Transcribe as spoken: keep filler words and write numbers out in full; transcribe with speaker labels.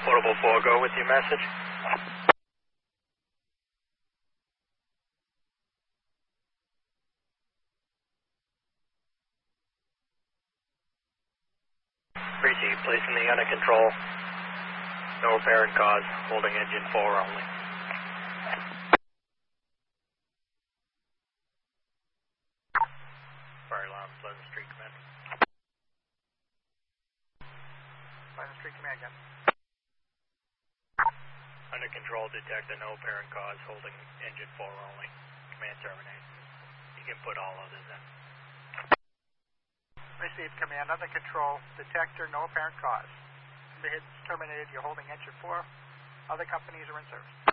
Speaker 1: Portable four, go with your message. Receive, placing the under control. No apparent cause, holding engine four only. Fire alarm, Pleasant Street Command.
Speaker 2: Pleasant Street Command again.
Speaker 1: Under control, detector, no apparent cause, holding engine four only. Command terminate. You can put all others in.
Speaker 2: Received, command under control, detector, no apparent cause. It's terminated, you're holding engine four. Other companies are in service.